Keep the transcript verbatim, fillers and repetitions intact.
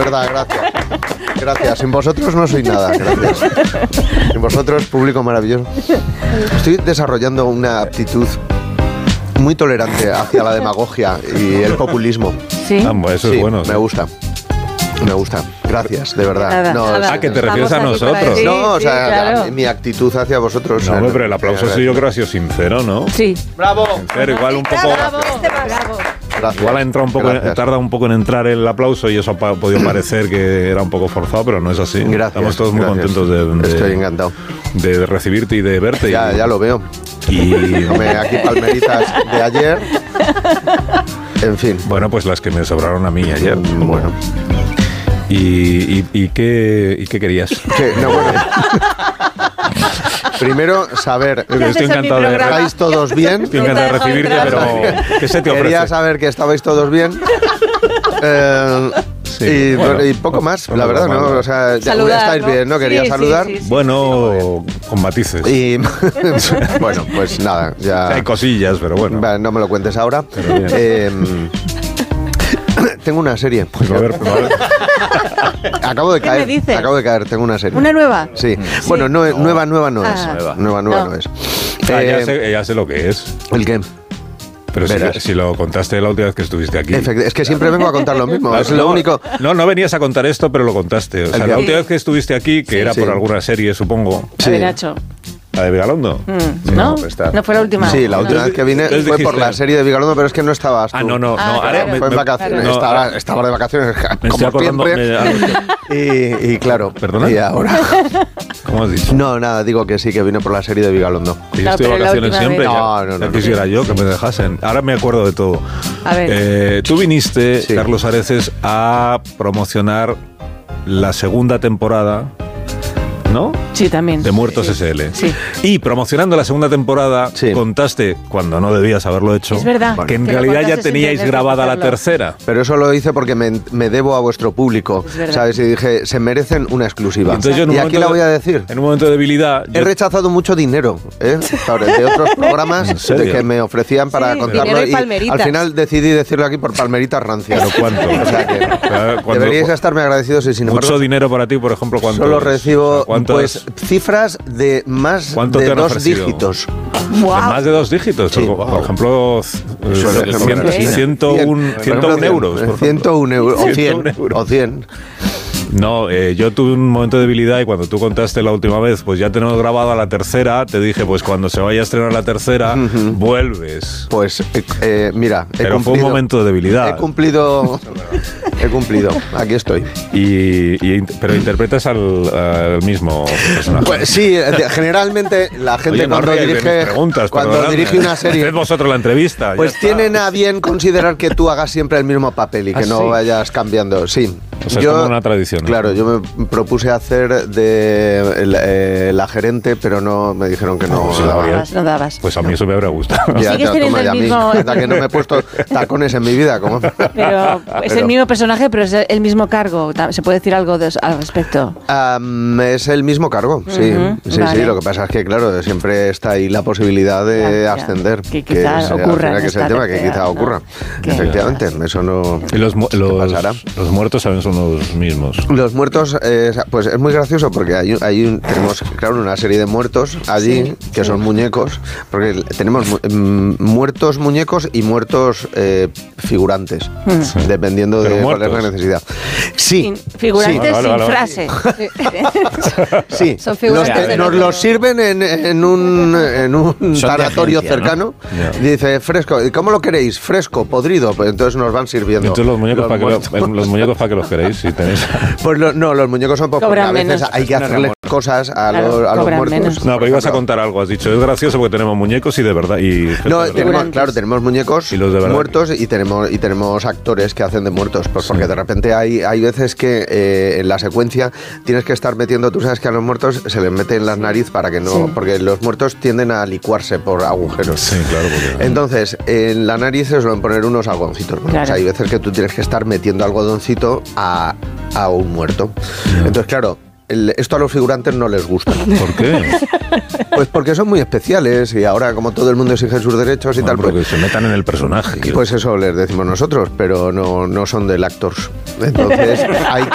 verdad, gracias. Gracias, sin vosotros no soy nada, gracias. Sin vosotros, público maravilloso. Estoy desarrollando una aptitud muy tolerante hacia la demagogia y el populismo. Sí, Ah, bueno, eso Sí, es bueno. me gusta. Me gusta, gracias, de verdad. Nada, No, nada. Ah, que te refieres a Estamos aquí para nosotros. decir- no, o sí, sea, claro. mi actitud hacia vosotros. No, o sea, hombre, pero el aplauso eh, sí yo creo que ha sido sincero, ¿no? Sí. ¡Bravo! Sincero, igual un poco... Bravo, bravo. Gracias. Igual ha entrado un poco, en- Gracias. tarda un poco en entrar el aplauso y eso ha pa- podido parecer que era un poco forzado, pero no es así. Gracias. Estamos todos muy gracias. contentos de, de- Estoy encantado. de recibirte y de verte. Ya, y, ya lo veo. Y Tomé aquí palmeritas de ayer. En fin. bueno, pues las que me sobraron a mí ayer. Bueno. ¿Y, y, y qué, y qué querías? Que, no, bueno. Primero, saber Yo Ya estoy haces en mi encantado de, programa. ¿estáis todos bien? estoy encantado de recibirte, pero ¿qué se te Quería ofrece? saber que estabais todos bien. Eh, Sí, y, bueno, y poco más, bueno, la verdad, bueno. ¿no? O sea, ya Saludar, estáis ¿no? bien, ¿no? Quería Sí, sí, saludar. sí, sí. Bueno, con matices. Y bueno, pues nada, ya. Hay cosillas, pero bueno. Va, no me lo cuentes ahora. Pero bien. Eh, tengo una serie. Pues a ver, a ver. Acabo de ¿Qué caer. me dices? Acabo de caer, tengo una serie. ¿Una nueva? Sí. Bueno, no, nueva, nueva no es. Ah. Nueva, nueva, nueva no, No. es. Ah, ya, Eh, sé, ya sé lo que es. ¿El qué? Pero si, Verás. si lo contaste la última vez que estuviste aquí. Efect- es que siempre vengo a contar lo mismo. Ah, Es no, lo único. No, no venías a contar esto, pero lo contaste. O sea, qué? la última vez que estuviste aquí, que era Sí. por alguna serie, supongo. A ver, Nacho. La de Vigalondo. Mm, Sí, ¿No? pues está. No fue la última. Sí, la No. última vez que vine Entonces fue por dijiste- la serie de Vigalondo, pero es que no estabas tú. Ah, no, no, Ah, no. Ahora claro. me- Fue en me- vacaciones. no, estaba, estaba de vacaciones, me como estoy acordando. siempre. me- Y, y claro, ¿Perdona? y ahora. ¿Cómo has dicho? No, nada, digo que sí, que vine por la serie de Vigalondo. Que yo Claro, estoy de pero la vacaciones última siempre. vez- Ya, No, no, no, ya no. quisiera yo que me dejasen. Ahora me acuerdo de todo. A ver. Eh, tú viniste, Sí. Carlos Areces, a promocionar la segunda temporada, ¿no? Sí, también. De Muertos Sí. S L. Sí. Y promocionando la segunda temporada, Sí. contaste, cuando no debías haberlo hecho, Es verdad. que en Que lo realidad ya contaste sin teníais tener que grabada la hacerlo. tercera. Pero eso lo hice porque me, me debo a vuestro público, Es verdad. ¿sabes? Y dije, se merecen una exclusiva. Entonces yo en un y aquí momento la de- voy a decir. En un momento de debilidad, He yo- rechazado mucho dinero, ¿eh? Sobre- de otros programas ¿En serio? de que me ofrecían para Sí, contarlo. dinero y palmeritas. al final decidí decirlo aquí por palmeritas rancias. ¿Pero cuánto? O sea que Claro, cuando- deberíais estarme agradecidos y sin embargo mucho dinero para ti, por ejemplo, ¿cuánto? solo es? recibo O sea, ¿cuánto pues es? cifras de más ¿Cuánto te de han dos ofrecido? dígitos. De Guau. más de dos dígitos. Sí. Por, por ejemplo, c- Suele eh, ser cien- menos, sí. ciento un Por ciento un ejemplo, euros. por ejemplo. ciento un euros. O ciento cien. un euros. O cien. No, eh, yo tuve un momento de debilidad y cuando tú contaste la última vez, pues ya tenemos grabado a la tercera, te dije, pues cuando se vaya a estrenar la tercera, vuelves. Pues eh, eh, mira, he Pero fue un cumplido- momento de debilidad. He cumplido. He cumplido. Aquí estoy. Y, y- pero interpretas al, al mismo personaje. Pues sí, de- generalmente la gente Oye, no cuando ríais de mis dirige preguntas, cuando perdonadme. dirige una serie Haced vosotros la entrevista. pues ya está. tienen a bien considerar que tú hagas siempre el mismo papel y que ¿Ah, no sí? vayas cambiando. Sí. O sea, es como una tradición, ¿no? Claro, yo me propuse hacer de el- eh, la gerente, pero no me dijeron que no. pues, No daba. dabas, no dabas. Pues a mí eso me habrá gustado. Ya, Sigues ya, teniendo toma el ya a mí. mismo- Hasta que no me he puesto tacones en mi vida. Como... Pero es el mismo personaje, pero es el mismo cargo. ¿Se puede decir algo de- al respecto? Am, es el mismo cargo, sí. Ujú, sí, vale. sí. Lo que pasa es que, claro, siempre está ahí la posibilidad de Ya, ya. ascender. Que quizá es, al ocurra final, en que es el esta tema, que tercera, quizá ¿no? ocurra. Que- Efectivamente, eso no. Y los, mu- ¿qué los, pasará? los muertos saben son los mismos. Los muertos, eh, pues es muy gracioso porque hay, un- hay un- tenemos, claro, una serie de muertos allí Sí, que sí. son muñecos, porque tenemos mu- mm, muertos muñecos y muertos eh, figurantes, Mm. dependiendo Pero de cuál es muertos. la necesidad. Sí, Sin- figurantes Vale, vale, sin vale, vale. frase. sí, Son Los figurantes que de nos lo los que- sirven en, en un, en un Son de tanatorio agencia, ¿no? cercano. Ya. Dice fresco. ¿Y cómo lo queréis? Fresco, podrido. Pues entonces nos van sirviendo. Entonces los muñecos, para que, muertos. lo- los muñecos para que los queréis, si tenéis. Pues lo- no, los muñecos son pocos. porque Cobran A veces menos. hay que hacerles cosas a Claro, los, a los cobran muertos. menos. No, Por pero ibas a ejemplo. contar algo, has dicho. Es gracioso porque tenemos muñecos y de verdad. Y gente No, de verdad. tenemos, Figurantes. claro, tenemos muñecos Y los de verdad. muertos y tenemos y tenemos actores que hacen de muertos, pues Sí. porque de repente hay hay veces que eh, en la secuencia tienes que estar metiendo, tú sabes que a los muertos se les mete en la nariz para que no, Sí. porque los muertos tienden a licuarse por agujeros. Sí, claro. Porque, Entonces, en la nariz se suelen poner unos algodoncitos. Bueno, Claro. o sea, hay veces que tú tienes que estar metiendo algodoncito a, a un muerto. Entonces, claro, el- esto a los figurantes no les gusta. ¿Por qué? Pues porque son muy especiales y ahora como todo el mundo exige sus derechos y Bueno, tal, porque pues, se metan en el personaje. pues eso les decimos nosotros, pero no, no son del actors. Entonces hay